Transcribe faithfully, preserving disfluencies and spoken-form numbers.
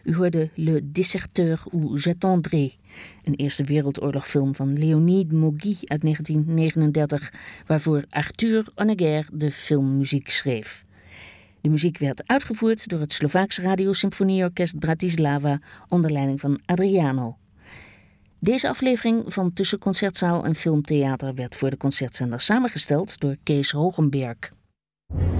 U hoorde Le Déserteur ou J'attendrai, een Eerste Wereldoorlogfilm van Léonide Mogui uit negentien negenendertig, waarvoor Arthur Honegger de filmmuziek schreef. De muziek werd uitgevoerd door het Slovaaks Radiosymfonieorkest Bratislava onder leiding van Adriano. Deze aflevering van Tussen Concertzaal en Filmtheater werd voor de concertzender samengesteld door Kees Hogenberg.